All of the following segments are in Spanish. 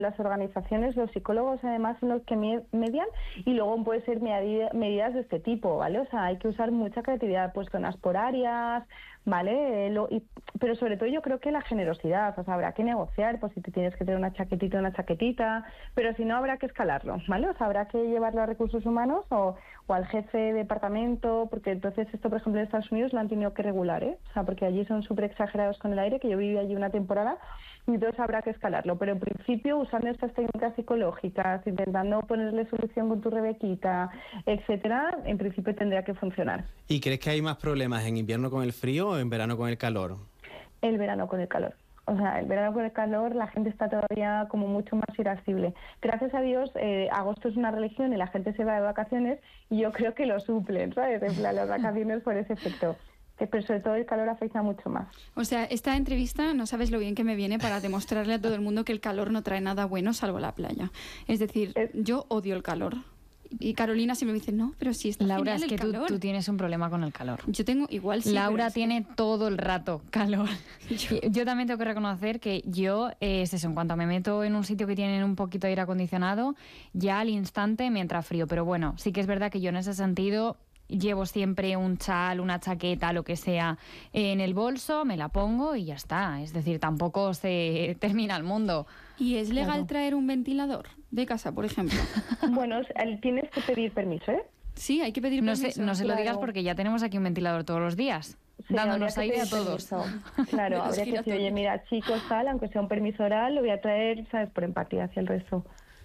las organizaciones, los psicólogos además son los que median, y luego puede ser medidas de este tipo, ¿vale? O sea, hay que usar mucha creatividad, pues zonas por áreas, ¿vale? Pero sobre todo yo creo que la generosidad, o sea, habrá que negociar, pues si te tienes que tener una chaquetita, pero si no habrá que escalarlo, ¿vale? O sea, habrá que llevarlo a recursos humanos o al jefe de departamento, porque entonces esto, por ejemplo, en Estados Unidos lo han tenido que regular, ¿eh? O sea, porque allí son súper exagerados con el aire, que yo viví allí una temporada, y entonces habrá que escalarlo, pero en principio usando estas técnicas psicológicas, intentando ponerle solución con tu Rebequita, etcétera, en principio tendría que funcionar. ¿Y crees que hay más problemas en invierno con el frío o en verano con el calor? El verano con el calor. O sea, el verano con el calor la gente está todavía como mucho más irascible. Gracias a Dios, agosto es una religión y la gente se va de vacaciones y yo creo que lo suplen, ¿sabes? En plan, las vacaciones por ese efecto. Pero sobre todo el calor afecta mucho más. O sea, esta entrevista no sabes lo bien que me viene para demostrarle a todo el mundo que el calor no trae nada bueno salvo la playa. Es decir, yo odio el calor. Y Carolina siempre me dice, no, pero si está Laura, genial es que el calor. tú tienes un problema con el calor. Yo tengo igual sí. Laura tiene todo el rato calor. Yo también tengo que reconocer que yo, es eso, en cuanto me meto en un sitio que tiene un poquito de aire acondicionado, ya al instante me entra frío. Pero bueno, sí que es verdad que yo en ese sentido llevo siempre un chal, una chaqueta, lo que sea, en el bolso, me la pongo y ya está. Es decir, tampoco se termina el mundo. ¿Y es legal traer un ventilador de casa, por ejemplo? Bueno, tienes que pedir permiso, ¿eh? Sí, hay que pedir permiso. No se lo digas porque ya tenemos aquí un ventilador todos los días, sí, dándonos aire a todos. Claro, habría que decir, oye, mira, chicos, tal, aunque sea un permiso oral, lo voy a traer, ¿sabes?, por empatía hacia el resto.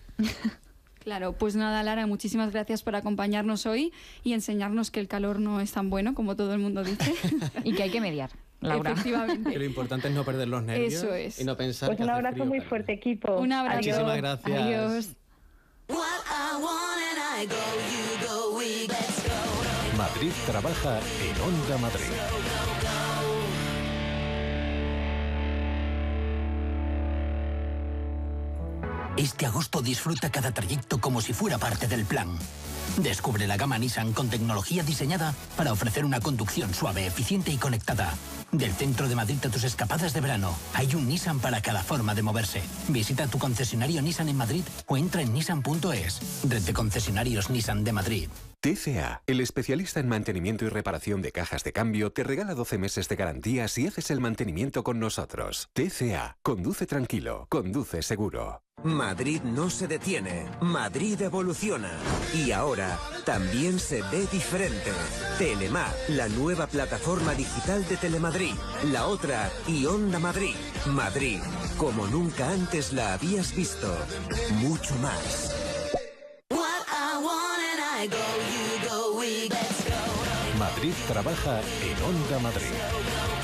Claro, pues nada, Lara, muchísimas gracias por acompañarnos hoy y enseñarnos que el calor no es tan bueno como todo el mundo dice. Y que hay que mediar, Laura. Efectivamente. Que lo importante es no perder los nervios. Eso es. Y no pensar pues que un hace abrazo frío, muy calor. fuerte, equipo. Un abrazo. Muchísimas gracias. Adiós. Madrid trabaja en Onda Madrid. Este agosto disfruta cada trayecto como si fuera parte del plan. Descubre la gama Nissan con tecnología diseñada para ofrecer una conducción suave, eficiente y conectada. Del centro de Madrid a tus escapadas de verano, hay un Nissan para cada forma de moverse. Visita tu concesionario Nissan en Madrid o entra en nissan.es. Red de concesionarios Nissan de Madrid. TCA, el especialista en mantenimiento y reparación de cajas de cambio, te regala 12 meses de garantía si haces el mantenimiento con nosotros. TCA, conduce tranquilo, conduce seguro. Madrid no se detiene, Madrid evoluciona. Y ahora también se ve diferente. Telemar, la nueva plataforma digital de Telemadrid. La otra y Onda Madrid. Madrid, como nunca antes la habías visto. Mucho más. Madrid trabaja en Onda Madrid.